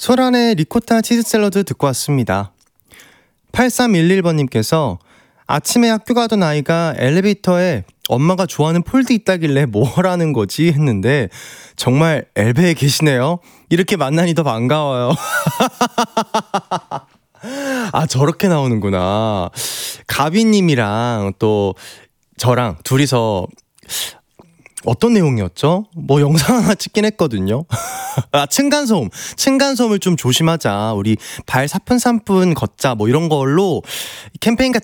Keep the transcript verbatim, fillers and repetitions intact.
소란의 리코타 치즈 샐러드 듣고 왔습니다. 팔삼일일 번님께서 아침에 학교 가던 아이가 엘리베이터에 엄마가 좋아하는 폴드 있다길래 뭐라는 거지 했는데 정말 엘베에 계시네요. 이렇게 만나니 더 반가워요. 아, 저렇게 나오는구나. 가비님이랑 또 저랑 둘이서 어떤 내용이었죠? 뭐 영상 하나 찍긴 했거든요. 아, 층간소음. 층간소음을 좀 조심하자. 우리 발 사뿐사뿐 걷자. 뭐 이런 걸로 캠페인 같은